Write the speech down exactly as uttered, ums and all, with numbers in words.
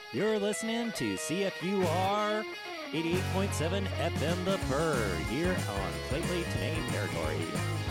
You're listening to C F U R eighty-eight point seven F M The Purr here on Clayplay Tenay territory.